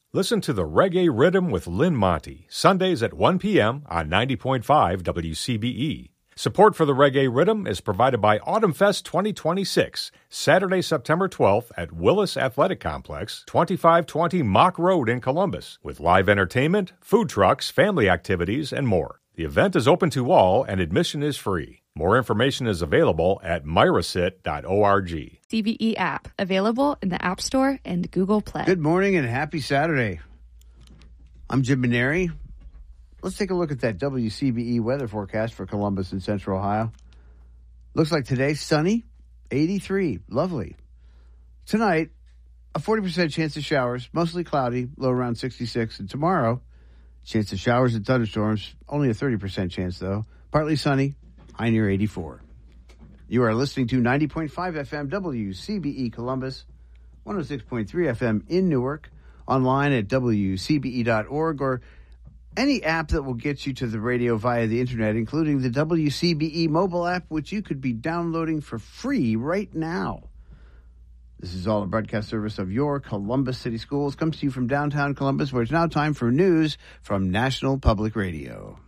Listen to the Reggae Rhythm with Lynn Monty, Sundays at 1 p.m. on 90.5 WCBE. Support for the Reggae Rhythm is provided by Autumn Fest 2026, Saturday, September 12th at Willis Athletic Complex, 2520 Mock Road in Columbus, with live entertainment, food trucks, family activities, and more. The event is open to all and admission is free. More information is available at myrasit.org. CBE app, available in the App Store and Google Play. Good morning and happy Saturday. I'm Jim Maneri. Let's take a look at that WCBE weather forecast for Columbus and Central Ohio. Looks like today, sunny, 83, lovely. Tonight, a 40% chance of showers, mostly cloudy, low around 66. And tomorrow, chance of showers and thunderstorms, only a 30% chance though. Partly sunny, high near 84. You are listening to 90.5 FM WCBE Columbus, 106.3 FM in Newark, online at WCBE.org, or any app that will get you to the radio via the internet, including the WCBE mobile app, which you could be downloading for free right now. This is all a broadcast service of your Columbus City Schools. Comes to you from downtown Columbus, where it's now time for news from National Public Radio.